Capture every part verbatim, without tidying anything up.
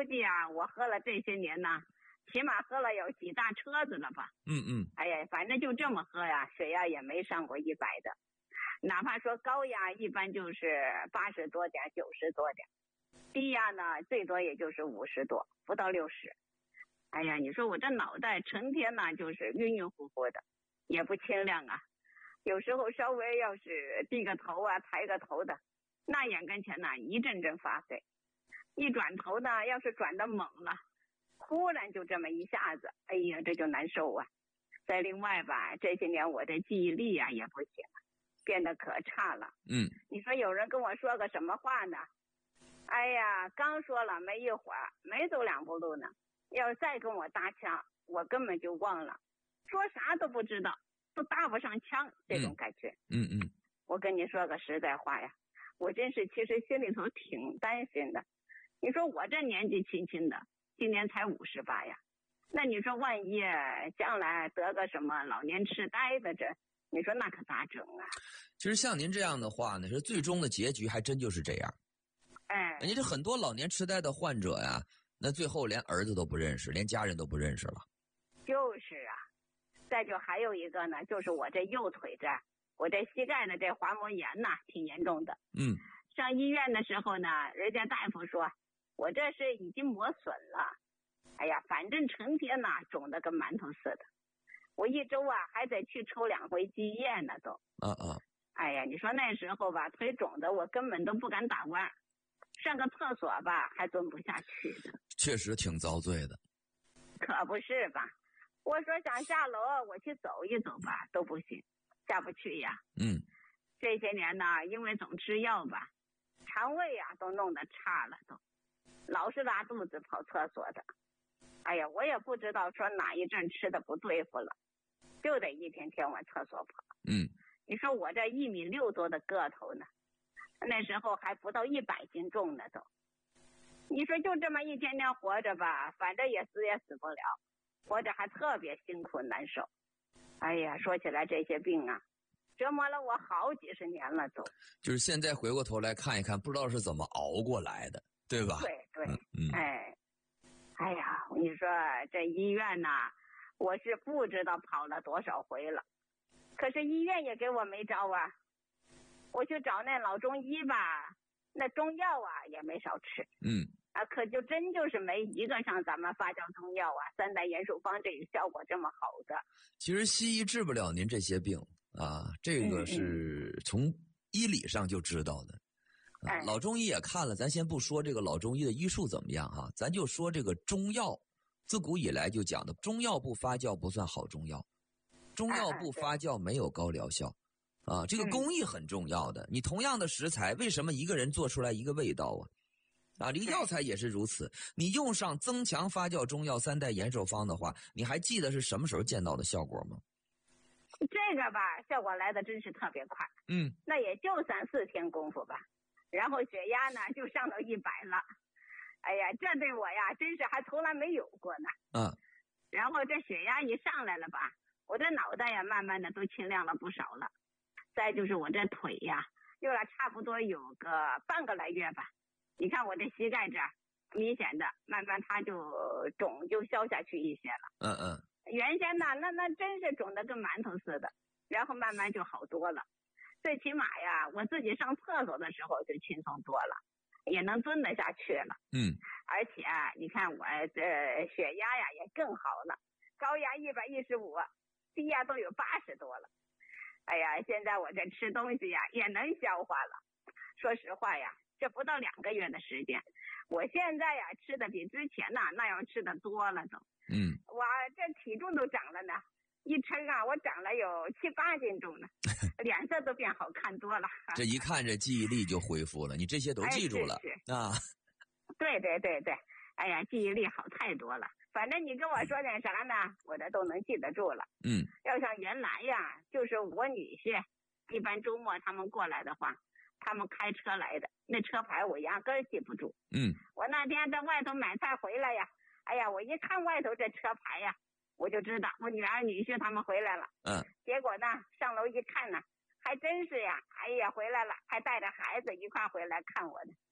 计啊，我喝了这些年呢，起码喝了有几大车子了吧。 嗯嗯。 哎呀，反正就这么喝呀，血压也没上过一百的，哪怕说高压一般就是八十多点、九十多点，低压呢最多也就是五十多，不到六十。哎呀，你说我这脑袋成天呢就是晕晕乎乎的，也不清亮啊。有时候稍微要是低个头啊、抬个头的，那眼跟前呢一阵阵发醉，一转头呢要是转得猛了，忽然就这么一下子，哎呀，这就难受啊。再另外吧，这些年我的记忆力啊也不行了，变得可差了。 嗯， 你说有人跟我说个什么话呢？哎呀，刚说了没一会儿，没走两步路呢，要再跟我搭腔，我根本就忘了，说啥都不知道，都搭不上腔，这种感觉。 嗯嗯， 我跟你说个实在话呀，我真是其实心里头挺担心的。你说我这年纪轻轻的，今年才五十八呀，那你说万一将来得个什么老年痴呆的，这你说那可咋整啊？ 其实像您这样的话呢，是最终的结局还真就是这样。 哎， 人家这很多老年痴呆的患者呀，那最后连儿子都不认识，连家人都不认识了。 就是啊，再就还有一个呢，就是我这右腿这儿，我这膝盖的这滑膜炎呐，挺严重的。 嗯， 上医院的时候呢，人家大夫说我这是已经磨损了。哎呀，反正成天呐肿得跟馒头似的，我一周啊还得去抽两回积液呢都。 啊啊！ 哎呀，你说那时候吧，腿肿的我根本都不敢打弯，上个厕所吧还蹲不下去的。 确实挺遭罪的。 可不是吧？我说想下楼我去走一走吧，都不行，下不去呀。 嗯， 这些年呢，因为总吃药吧，肠胃呀都弄得差了都，老是拉肚子跑厕所的。哎呀，我也不知道说哪一阵吃的不对付了，就得一天天往厕所跑。 嗯， 你说我这一米六多的个头呢，那时候还不到一百斤重呢都。你说就这么一天天活着吧，反正也死也死不了，活着还特别辛苦难受。哎呀，说起来这些病啊，折磨了我好几十年了都。 就是现在回过头来看一看，不知道是怎么熬过来的，对吧？ 对对， 嗯嗯， 哎，哎呀，我跟你说这医院呐，我是不知道跑了多少回了，可是医院也给我没招啊。我去找那老中医吧，那中药啊也没少吃。 嗯啊，可就真就是没一个像咱们发酵中药啊、三代延寿方这个效果这么好的。 其实西医治不了您这些病啊，这个是从医理上就知道的。 嗯嗯、 啊，老中医也看了，咱先不说这个老中医的医术怎么样哈、啊，咱就说这个中药，自古以来就讲的，中药不发酵不算好中药，中药不发酵没有高疗效。啊，这个工艺很重要的。你同样的食材，为什么一个人做出来一个味道啊？啊，这个药材也是如此。你用上增强发酵中药三代延寿方的话，你还记得是什么时候见到的效果吗？ 这个吧，效果来的真是特别快。 嗯，那也就三四天功夫吧，然后血压呢就上到一百了。哎呀，这对我呀真是还从来没有过呢。 嗯， 然后这血压一上来了吧，我这脑袋呀慢慢的都清亮了不少了。再就是我这腿呀，用了差不多有个半个来月吧。你看我这膝盖这儿，明显的慢慢它就肿就消下去一些了。 嗯嗯。 原先呢，那那真是肿得跟馒头似的，然后慢慢就好多了。最起码呀，我自己上厕所的时候就轻松多了，也能蹲得下去了。 嗯。 而且你看我这血压呀也更好了，高压一百一十五，低压都有八十多了。哎呀，现在我这吃东西呀也能消化了。说实话呀，这不到两个月的时间，我现在呀吃的比之前呐那要吃的多了都。 嗯， 我这体重都长了呢，一称啊我长了有七八斤重呢，脸色都变好看多了。 这一看这记忆力就恢复了，你这些都记住了、 哎、是是啊。 对对对对，哎呀，记忆力好太多了。反正你跟我说点啥呢，我这都能记得住了。 嗯， 要像原来呀，就是我女婿，一般周末他们过来的话，他们开车来的，那车牌我压根儿记不住。 嗯， 我那天在外头买菜回来呀，哎呀，我一看外头这车牌呀，我就知道我女儿女婿他们回来了。 嗯， 结果呢，上楼一看呢，还真是呀，哎呀，回来了，还带着孩子一块回来看我的。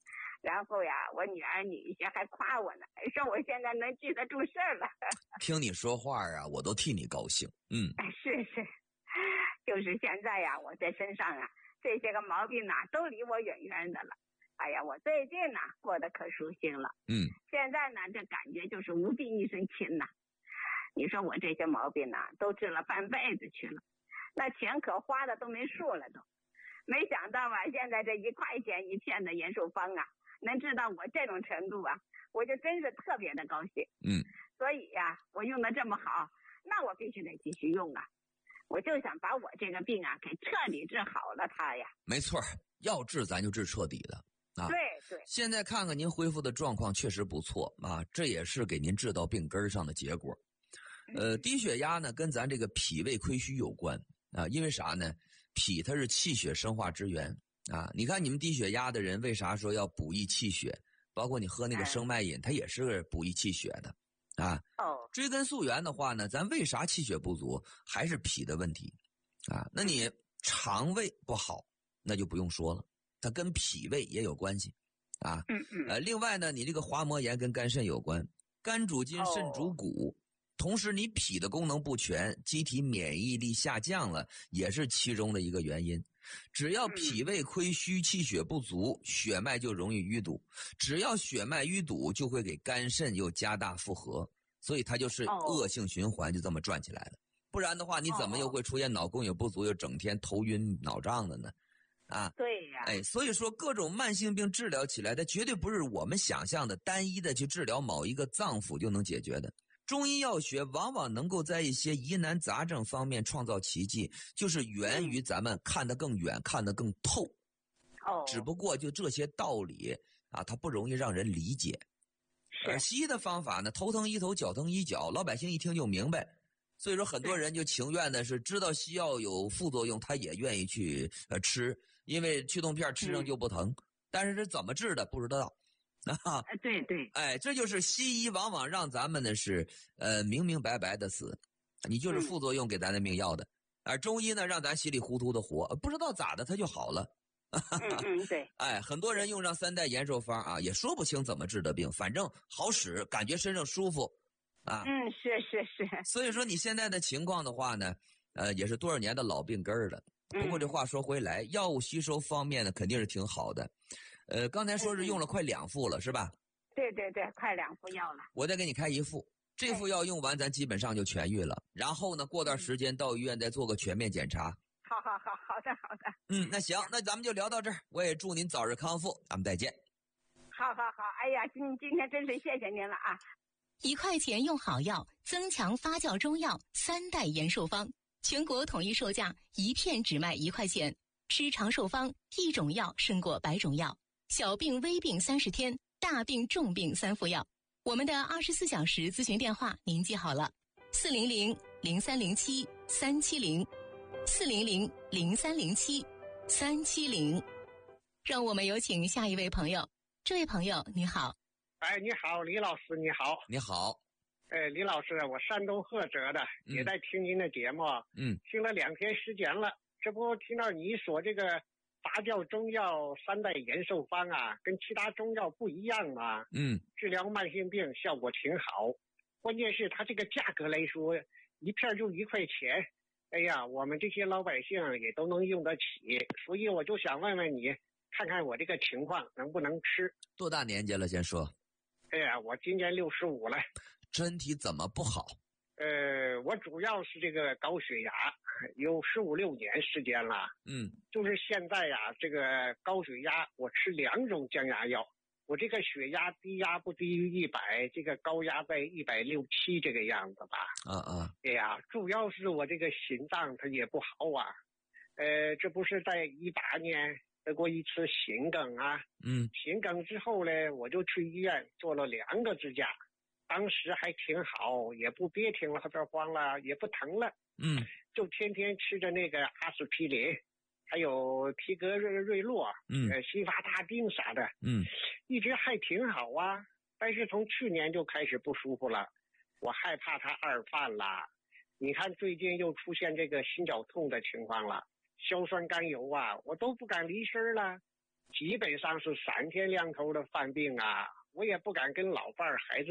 然后呀，我女儿女婿还夸我呢，说我现在能记得住事儿了。 听你说话啊，我都替你高兴。嗯， 是是，就是现在呀，我在身上啊，这些个毛病呐，都离我远远的了。哎呀，我最近呢过得可舒心了。 嗯， 现在呢，这感觉就是无病一身轻呐。你说我这些毛病呢，都治了半辈子去了，那钱可花的都没数了都。没想到啊，现在这一块钱一片的延寿方啊，能治到我这种程度啊，我就真是特别的高兴。 嗯， 所以呀、啊，我用的这么好，那我必须得继续用啊。我就想把我这个病啊给彻底治好了它呀。 没错，要治咱就治彻底的啊。 对对。 现在看看您恢复的状况确实不错啊，这也是给您治到病根上的结果。呃，低血压呢跟咱这个脾胃亏虚有关啊，因为啥呢？脾它是气血生化之源啊。你看你们低血压的人为啥说要补益气血？包括你喝那个生脉饮，它也是补益气血的啊。 哦， 追根溯源的话呢，咱为啥气血不足？还是脾的问题啊。那你肠胃不好，那就不用说了，它跟脾胃也有关系啊。 嗯嗯。 呃，另外呢，你这个滑膜炎跟肝肾有关，肝主筋，肾主骨。同时你脾的功能不全，机体免疫力下降了，也是其中的一个原因。只要脾胃亏虚，气血不足，血脉就容易淤堵，只要血脉淤堵，就会给肝肾又加大负荷，所以它就是恶性循环，就这么转起来了。不然的话，你怎么又会出现脑供血不足，又整天头晕脑胀的呢？啊， 对呀， 哎，所以说各种慢性病治疗起来的绝对不是我们想象的单一的去治疗某一个脏腑就能解决的。中医药学往往能够在一些疑难杂症方面创造奇迹，就是源于咱们看得更远，看得更透。 哦， 只不过就这些道理啊，它不容易让人理解。而西医的方法呢，头疼医头，脚疼医脚，老百姓一听就明白。所以说很多人就情愿的是知道西药有副作用，他也愿意去呃吃，因为驱动片吃上就不疼。嗯、但是这怎么治的不知道。啊， 对对， 哎，这就是西医往往让咱们的是呃明明白白的死，你就是副作用给咱的命要的，而中医呢让咱稀里糊涂的活，不知道咋的他就好了。 嗯嗯，对， 哎，很多人用上三代延寿方啊，也说不清怎么治的病，反正好使，感觉身上舒服，啊， 嗯，是是是。 所以说你现在的情况的话呢，呃，也是多少年的老病根了。不过这话说回来，药物吸收方面呢肯定是挺好的。呃，刚才说是用了快两副了，是吧？ 对对对，快两副药了。 我再给你开一副，这副药用完，咱基本上就痊愈了。然后呢，过段时间到医院再做个全面检查。 好好好，好的好的。 嗯，那行，那咱们就聊到这儿。我也祝您早日康复，咱们再见。 好好好，哎呀，今今天真是谢谢您了啊！ 一块钱用好药，增强发酵中药三代延寿方，全国统一售价一片只卖一块钱。吃长寿方，一种药胜过百种药。小病微病三十天，大病重病三副药。我们的二十四小时咨询电话您记好了：四零零零三零七三七零，四零零零三零七三七零。让我们有请下一位朋友。这位朋友你好。 哎，你好，李老师，你好。 你好。 哎，李老师，我山东菏泽的， 嗯、 也在听您的节目， 嗯， 听了两天时间了。这不听到你说这个发酵中药三代延寿方啊，跟其他中药不一样嘛， 嗯， 治疗慢性病效果挺好。关键是它这个价格来说，一片就一块钱，哎呀，我们这些老百姓也都能用得起，所以我就想问问你，看看我这个情况能不能吃。 多大年纪了？先说。 哎呀，我今年六十五了。 身体怎么不好？ 呃，我主要是这个高血压，有十五六年时间了。 嗯， 就是现在呀，这个高血压，我吃两种降压药，我这个血压低压不低于一百，这个高压在一百六七这个样子吧。 啊啊， 哎呀，主要是我这个心脏它也不好啊。呃，这不是在一八年得过一次心梗啊。 嗯， 心梗之后呢，我就去医院做了两个支架。当时还挺好，也不别挺了，这慌了，也不疼了， 嗯， 就天天吃着那个阿司匹林，还有提格瑞瑞洛， 嗯， 呃，西法他汀啥的， 嗯， 一直还挺好啊。但是从去年就开始不舒服了，我害怕它二犯了。你看最近又出现这个心绞痛的情况了，硝酸甘油啊，我都不敢离身了。 基本上是三天两头的犯病啊，我也不敢跟老伴儿孩子